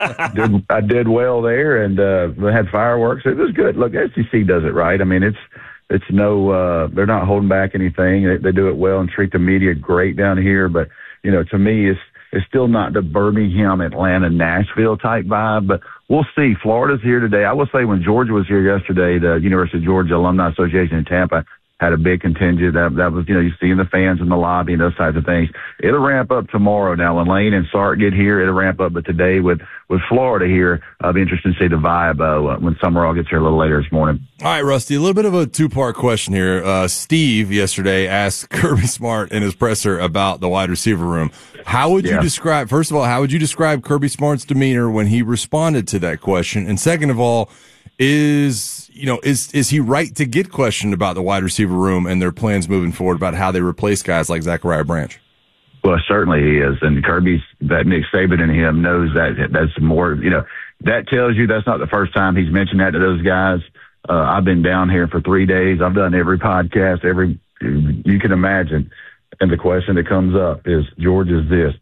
I did well there, and we had fireworks. It was good. Look, SEC does it right. I mean, it's no, they're not holding back anything. They do it well and treat the media great down here. But, to me, it's still not the Birmingham, Atlanta, Nashville type vibe, but we'll see. Florida's here today. I will say when Georgia was here yesterday, the University of Georgia Alumni Association in Tampa had a big contingent. That was, you seeing the fans in the lobby and those types of things. It'll ramp up tomorrow. Now, when Lane and Sark get here, it'll ramp up. But today with Florida here, I'll be interested to see the vibe when Summerall gets here a little later this morning. All right, Rusty, a little bit of a two-part question here. Steve yesterday asked Kirby Smart in his presser about the wide receiver room. How would you describe, first of all, how would you describe Kirby Smart's demeanor when he responded to that question? And second of all, is he right to get questioned about the wide receiver room and their plans moving forward about how they replace guys like Zachariah Branch? Well, certainly he is. And Kirby's, that Nick Saban in him knows that's more, that tells you that's not the first time he's mentioned that to those guys. I've been down here for 3 days. I've done every podcast, you can imagine. And the question that comes up is, George is this,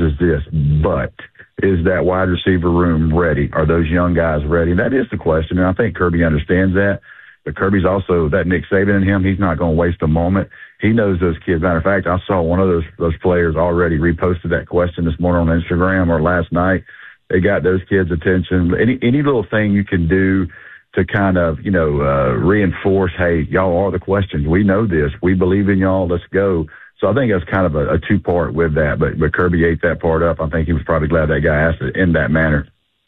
but is that wide receiver room ready? Are those young guys ready? That is the question, and I think Kirby understands that. But Kirby's also, that Nick Saban in him, he's not going to waste a moment. He knows those kids. Matter of fact, I saw one of those players already reposted that question this morning on Instagram or last night. They got those kids' attention. Any little thing you can do to kind of, reinforce, hey, y'all are the questions. We know this. We believe in y'all. Let's go. So I think that's kind of a two-part with that, but Kirby ate that part up. I think he was probably glad that guy asked it in that manner.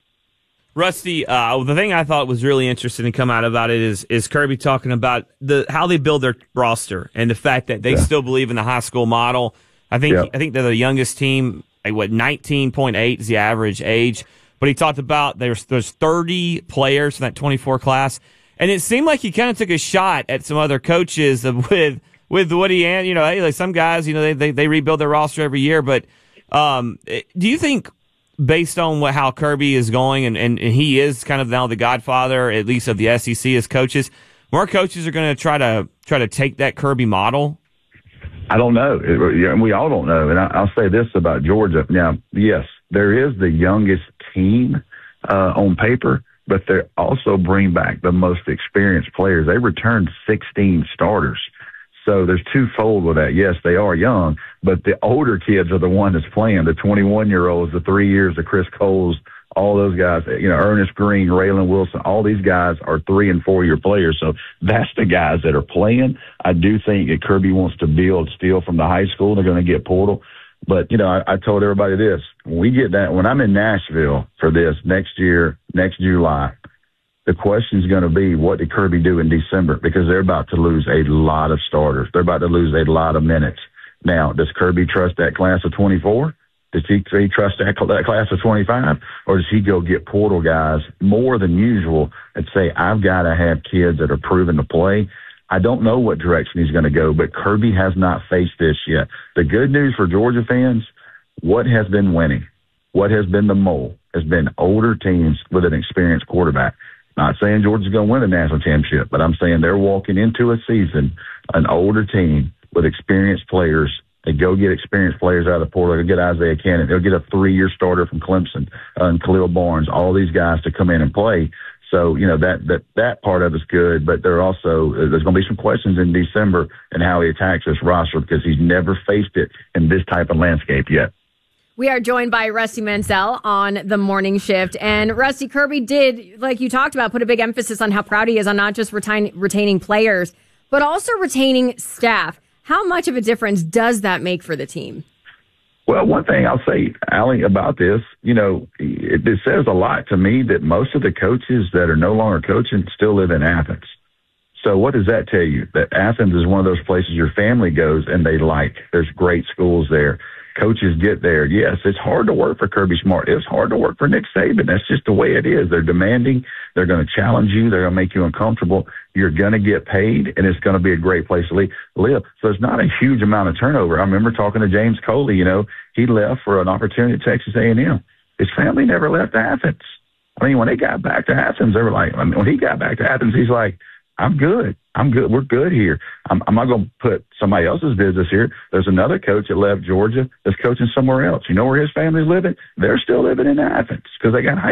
Rusty, the thing I thought was really interesting to come out about it is Kirby talking about how they build their roster and the fact that they still believe in the high school model. I think they're the youngest team. 19.8 is the average age. But he talked about there's 30 players in that 24 class, and it seemed like he kind of took a shot at some other coaches with Woody and, hey, like some guys, they rebuild their roster every year. But do you think, based on how Kirby is going, and he is kind of now the godfather, at least of the SEC as coaches, more coaches are going to try to take that Kirby model? I don't know. We all don't know. And I'll say this about Georgia. Now, yes, there is the youngest team on paper, but they also bring back the most experienced players. They returned 16 starters. So there's twofold with that. Yes, they are young, but the older kids are the one that's playing, the 21-year-olds, the 3 years, the Chris Coles, all those guys, Ernest Green, Raylan Wilson, all these guys are 3 and 4 year players. So that's the guys that are playing. I do think that Kirby wants to steal from the high school. They're going to get portal. But, I told everybody this. When I'm in Nashville for this next year, next July, the question is going to be, what did Kirby do in December? Because they're about to lose a lot of starters. They're about to lose a lot of minutes. Now, does Kirby trust that class of 24? Does he trust that class of 25? Or does he go get portal guys more than usual and say, I've got to have kids that are proven to play? I don't know what direction he's going to go, but Kirby has not faced this yet. The good news for Georgia fans, what has been winning, what has been the mole, has been older teams with an experienced quarterback. Not saying Georgia's going to win a national championship, but I'm saying they're walking into a season, an older team with experienced players. They go get experienced players out of the portal. They'll get Isaiah Cannon. They'll get a 3-year starter from Clemson and Khalil Barnes, all these guys to come in and play. So, that part of it's good, but there's going to be some questions in December and how he attacks this roster because he's never faced it in this type of landscape yet. We are joined by Rusty Mansell on the morning shift. And Rusty, Kirby did, like you talked about, put a big emphasis on how proud he is on not just retaining players, but also retaining staff. How much of a difference does that make for the team? Well, one thing I'll say, Allie, about this, it says a lot to me that most of the coaches that are no longer coaching still live in Athens. So what does that tell you? That Athens is one of those places your family goes and they like. There's great schools there. Coaches get there. Yes, it's hard to work for Kirby Smart. It's hard to work for Nick Saban. That's just the way it is. They're demanding. They're going to challenge you. They're going to make you uncomfortable. You're going to get paid, and it's going to be a great place to live. So it's not a huge amount of turnover. I remember talking to James Coley. He left for an opportunity at Texas A&M. His family never left Athens. I mean, when they got back to Athens, they were like, when he got back to Athens, he's like, I'm good. We're good here. I'm not going to put somebody else's business here. There's another coach that left Georgia that's coaching somewhere else. You know where his family's living? They're still living in Athens because they got high